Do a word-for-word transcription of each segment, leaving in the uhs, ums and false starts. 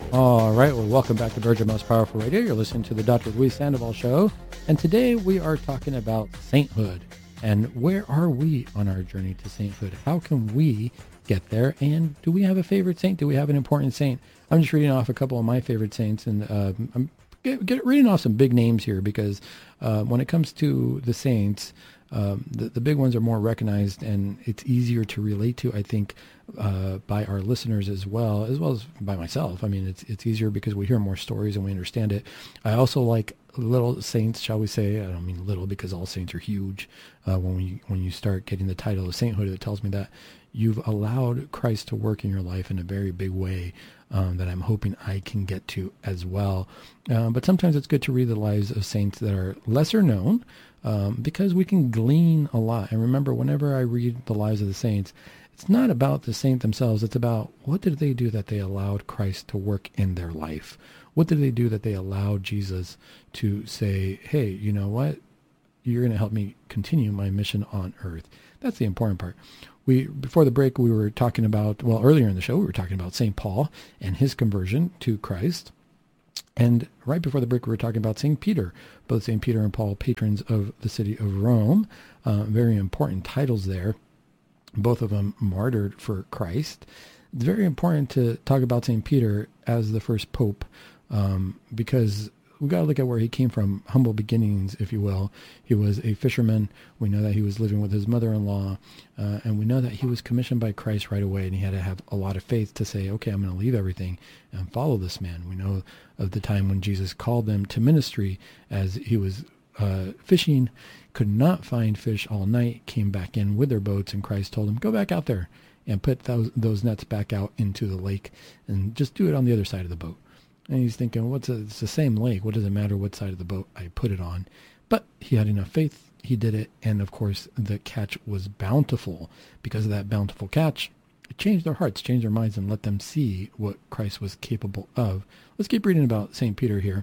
All right, well, welcome back to Virgin Most Powerful Radio. You're listening to the Doctor Luis Sandoval Show, and today we are talking about sainthood. And where are we on our journey to sainthood? How can we get there? And do we have a favorite saint? Do we have an important saint? I'm just reading off a couple of my favorite saints, and uh, I'm get, get, reading off some big names here because uh, when it comes to the saints, um, the, the big ones are more recognized, and it's easier to relate to, I think, uh, by our listeners as well, as well as by myself. I mean, it's it's easier because we hear more stories and we understand it. I also like little saints, shall we say? I don't mean little because all saints are huge. Uh, when we when you start getting the title of sainthood, it tells me that you've allowed Christ to work in your life in a very big way um, that I'm hoping I can get to as well. Uh, but sometimes it's good to read the lives of saints that are lesser known um, because we can glean a lot. And remember, whenever I read the lives of the saints, it's not about the saint themselves. It's about what did they do that they allowed Christ to work in their life? What did they do that they allowed Jesus to say, hey, you know what? You're going to help me continue my mission on earth. That's the important part. We before the break, we were talking about, well, earlier in the show, we were talking about Saint Paul and his conversion to Christ. And right before the break, we were talking about Saint Peter, both Saint Peter and Paul, patrons of the city of Rome. Uh, very important titles there. Both of them martyred for Christ. It's very important to talk about Saint Peter as the first pope um, because we got to look at where he came from, humble beginnings, if you will. He was a fisherman. We know that he was living with his mother-in-law, uh, and we know that he was commissioned by Christ right away, and he had to have a lot of faith to say, okay, I'm going to leave everything and follow this man. We know of the time when Jesus called them to ministry as he was uh, fishing, could not find fish all night, came back in with their boats, and Christ told him, go back out there and put those, those nets back out into the lake and just do it on the other side of the boat. And he's thinking, what's a, it's the same lake. What does it matter what side of the boat I put it on? But he had enough faith. He did it. And of course, the catch was bountiful. Because of that bountiful catch, it changed their hearts, changed their minds, and let them see what Christ was capable of. Let's keep reading about Saint Peter here.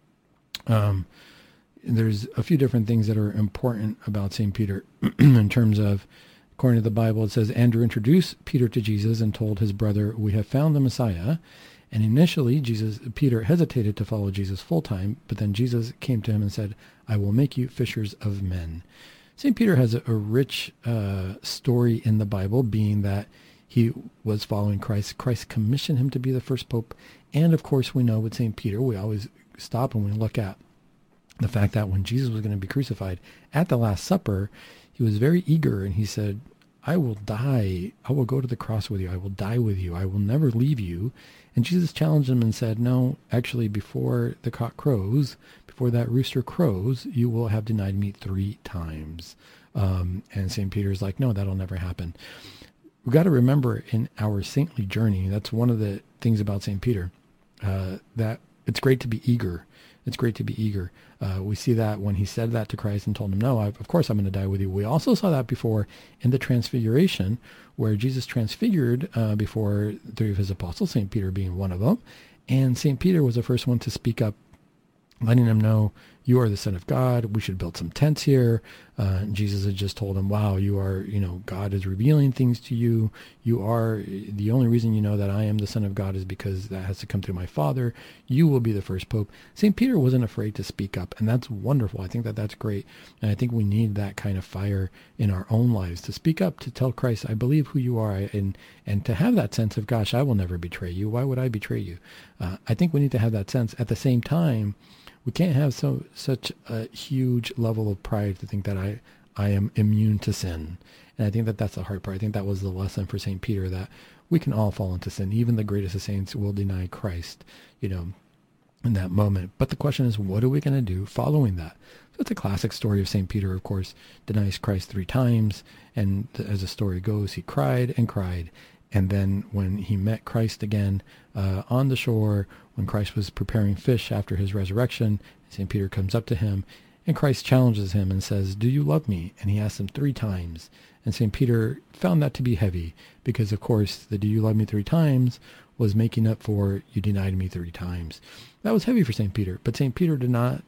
Um, there's a few different things that are important about Saint Peter in terms of, according to the Bible, it says, Andrew introduced Peter to Jesus and told his brother, we have found the Messiah. And initially, Jesus, Peter hesitated to follow Jesus full time, but then Jesus came to him and said, I will make you fishers of men. Saint Peter has a, a rich uh, story in the Bible, being that he was following Christ. Christ commissioned him to be the first pope. And of course, we know with Saint Peter, we always stop and we look at the fact that when Jesus was going to be crucified at the Last Supper, he was very eager and he said, I will die. I will go to the cross with you. I will die with you. I will never leave you. And Jesus challenged him and said, no, actually, before the cock crows, before that rooster crows, you will have denied me three times. Um, and Saint Peter's like, no, that'll never happen. We've got to remember in our saintly journey, that's one of the things about Saint Peter, uh, that it's great to be eager. It's great to be eager. Uh, we see that when he said that to Christ and told him, no, I, of course I'm going to die with you. We also saw that before in the Transfiguration, where Jesus transfigured uh, before three of his apostles, Saint Peter being one of them. And Saint Peter was the first one to speak up, letting them know, you are the Son of God. We should build some tents here. Uh, and Jesus had just told him, wow, you are, you know, God is revealing things to you. You are, the only reason you know that I am the Son of God is because that has to come through my Father. You will be the first Pope. Saint Peter wasn't afraid to speak up, and that's wonderful. I think that that's great. And I think we need that kind of fire in our own lives to speak up, to tell Christ, I believe who you are, and, and to have that sense of, gosh, I will never betray you. Why would I betray you? Uh, I think we need to have that sense. At the same time, we can't have so such a huge level of pride to think that I, I am immune to sin. And I think that that's the hard part. I think that was the lesson for Saint Peter, that we can all fall into sin. Even the greatest of saints will deny Christ, you know, in that moment. But the question is, what are we going to do following that? So it's a classic story of Saint Peter, of course, denies Christ three times. And as the story goes, he cried and cried. And then when he met Christ again uh, on the shore, when Christ was preparing fish after his resurrection, Saint Peter comes up to him, and Christ challenges him and says, do you love me? And he asks him three times. And Saint Peter found that to be heavy because, of course, the do you love me three times was making up for you denied me three times. That was heavy for Saint Peter. But Saint Peter did not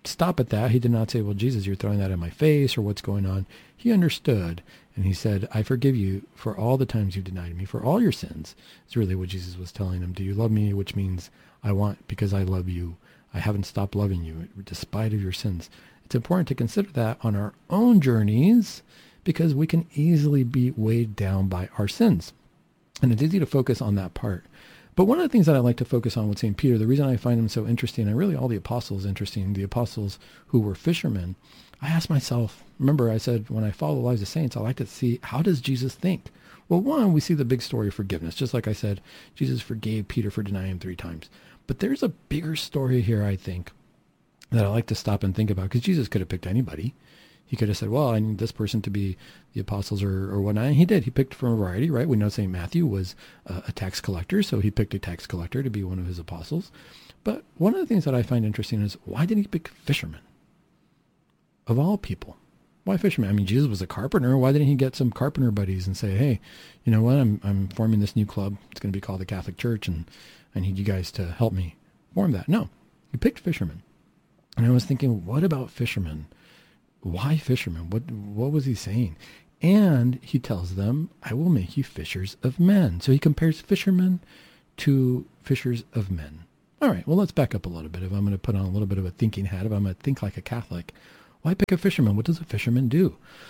stop at that. He did not say, well, Jesus, you're throwing that in my face, or what's going on. He understood. And he said, I forgive you for all the times you denied me, for all your sins. It's really what Jesus was telling him. Do you love me? Which means I want, because I love you. I haven't stopped loving you despite of your sins. It's important to consider that on our own journeys, because we can easily be weighed down by our sins. And it's easy to focus on that part. But one of the things that I like to focus on with Saint Peter, the reason I find him so interesting, and really all the apostles interesting, the apostles who were fishermen, I asked myself, remember I said when I follow the lives of saints, I like to see, how does Jesus think? Well, one, we see the big story of forgiveness. Just like I said, Jesus forgave Peter for denying him three times. But there's a bigger story here, I think, that I like to stop and think about, because Jesus could have picked anybody. He could have said, well, I need this person to be the apostles or, or whatnot. And he did. He picked from a variety, right? We know Saint Matthew was uh, a tax collector, so he picked a tax collector to be one of his apostles. But one of the things that I find interesting is, why did he pick fishermen? Of all people. Why fishermen? I mean, Jesus was a carpenter. Why didn't he get some carpenter buddies and say, hey, you know what? I'm I'm forming this new club. It's going to be called the Catholic Church, and I need you guys to help me form that. No, he picked fishermen. And I was thinking, what about fishermen? Why fishermen? What what was he saying? And he tells them, I will make you fishers of men. So he compares fishermen to fishers of men. All right, well, let's back up a little bit. If I'm going to put on a little bit of a thinking hat, if I'm going to think like a Catholic, why pick a fisherman? What does a fisherman do?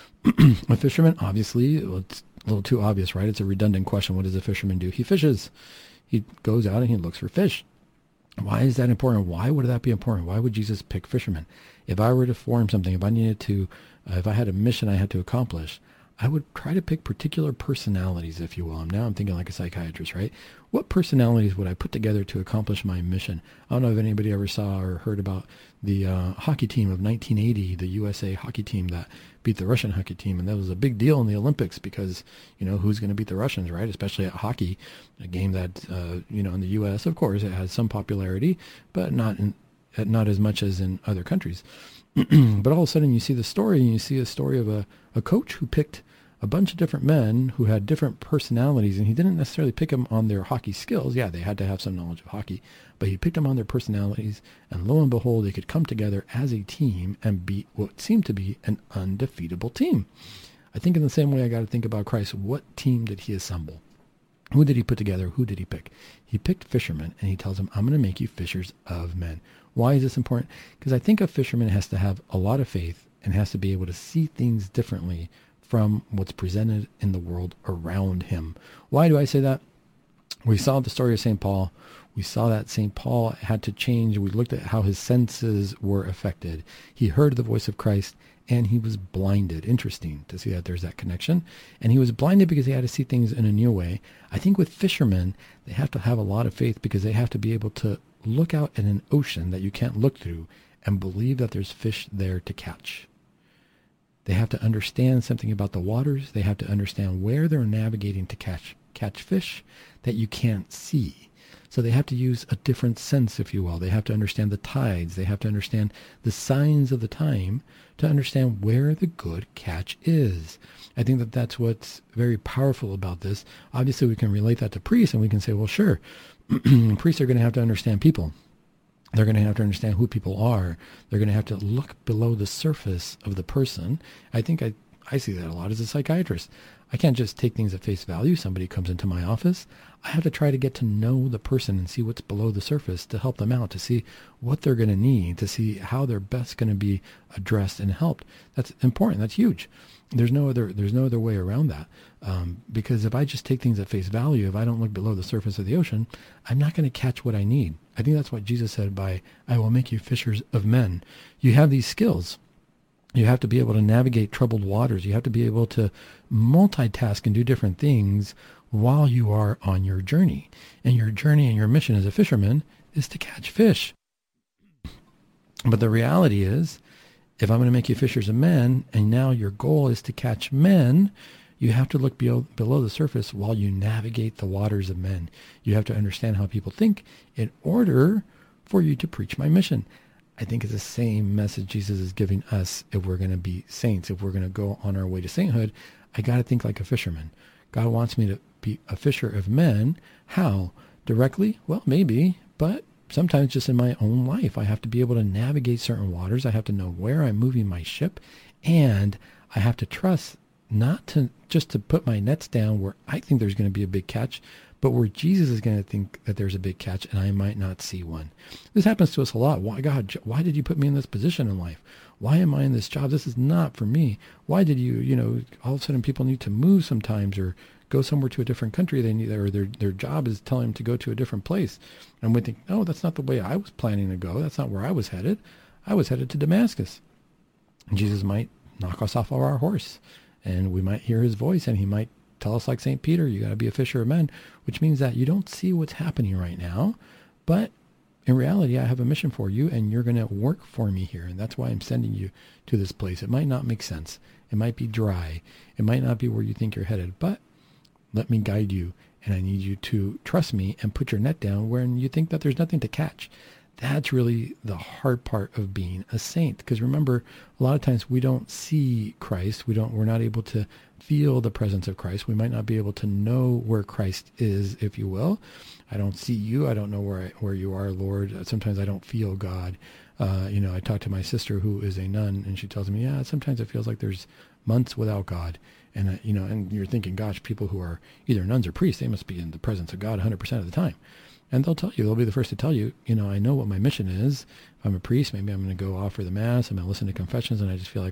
A fisherman, obviously, well, it's a little too obvious, right? It's a redundant question. What does a fisherman do? He fishes. He goes out and he looks for fish. Why is that important? Why would that be important? Why would Jesus pick fishermen? If I were to form something, if I needed to, uh, if I had a mission I had to accomplish, I would try to pick particular personalities, if you will. Now I'm thinking like a psychiatrist, right? What personalities would I put together to accomplish my mission? I don't know if anybody ever saw or heard about the uh, hockey team of nineteen eighty, the U S A hockey team that beat the Russian hockey team. And that was a big deal in the Olympics because, you know, who's going to beat the Russians, right? Especially at hockey, a game that, uh, you know, in the U S, of course, it has some popularity, but not in, not as much as in other countries. But all of a sudden you see the story, and you see a story of a, a coach who picked a bunch of different men who had different personalities, and he didn't necessarily pick them on their hockey skills. Yeah, they had to have some knowledge of hockey, but he picked them on their personalities, and lo and behold, they could come together as a team and beat what seemed to be an undefeatable team. I think in the same way I got to think about Christ. What team did he assemble? Who did he put together? Who did he pick? He picked fishermen, and he tells them, I'm going to make you fishers of men. Why is this important? Because I think a fisherman has to have a lot of faith and has to be able to see things differently from what's presented in the world around him. Why do I say that? We saw the story of Saint Paul. We saw that Saint Paul had to change. We looked at how his senses were affected. He heard the voice of Christ, and he was blinded. Interesting to see that there's that connection. And he was blinded because he had to see things in a new way. I think with fishermen, they have to have a lot of faith because they have to be able to look out at an ocean that you can't look through and believe that there's fish there to catch. They have to understand something about the waters. They have to understand where they're navigating to catch catch fish that you can't see. So they have to use a different sense, if you will. They have to understand the tides. They have to understand the signs of the time to understand where the good catch is. I think that that's what's very powerful about this. Obviously, we can relate that to priests, and we can say, well, sure, priests are going to have to understand people. They're going to have to understand who people are. They're going to have to look below the surface of the person. I think I, I see that a lot as a psychiatrist. I can't just take things at face value. Somebody comes into my office. I have to try to get to know the person and see what's below the surface to help them out, to see what they're going to need, to see how they're best going to be addressed and helped. That's important. That's huge. There's no other, there's no other way around that. Um, because if I just take things at face value, if I don't look below the surface of the ocean, I'm not going to catch what I need. I think that's what Jesus said by, I will make you fishers of men. You have these skills. You have to be able to navigate troubled waters. You have to be able to multitask and do different things while you are on your journey. And your journey and your mission as a fisherman is to catch fish. But the reality is, if I'm going to make you fishers of men, and now your goal is to catch men, you have to look below, below the surface while you navigate the waters of men. You have to understand how people think in order for you to preach my mission. I think it's the same message Jesus is giving us if we're going to be saints, if we're going to go on our way to sainthood. I got to think like a fisherman. God wants me to be a fisher of men. How? Directly? Well, maybe, but sometimes just in my own life, I have to be able to navigate certain waters. I have to know where I'm moving my ship, and I have to trust not to just to put my nets down where I think there's going to be a big catch, but where Jesus is going to think that there's a big catch and I might not see one. This happens to us a lot. Why, God, why did you put me in this position in life? Why am I in this job? This is not for me. Why did you, you know, all of a sudden people need to move sometimes or go somewhere to a different country. They need, or their, their job is telling them to go to a different place. And we think, no, that's not the way I was planning to go. That's not where I was headed. I was headed to Damascus. And Jesus might knock us off of our horse, and we might hear his voice, and he might tell us, like Saint Peter, you got to be a fisher of men, which means that you don't see what's happening right now, but in reality, I have a mission for you, and you're going to work for me here, and that's why I'm sending you to this place. It might not make sense. It might be dry. It might not be where you think you're headed, but let me guide you, and I need you to trust me and put your net down when you think that there's nothing to catch. That's really the hard part of being a saint, because remember, a lot of times we don't see Christ. We don't. We're not able to feel the presence of Christ. We might not be able to know where Christ is, if you will. I don't see you. I don't know where I, where you are, Lord. Sometimes I don't feel God. Uh, you know, I talk to my sister who is a nun, and she tells me, yeah, sometimes it feels like there's months without God. And, uh, you know, and you're thinking, gosh, people who are either nuns or priests, they must be in the presence of God one hundred percent of the time. And they'll tell you, they'll be the first to tell you, you know, I know what my mission is. If I'm a priest, maybe I'm going to go offer the mass. I'm going to listen to confessions, and I just feel like,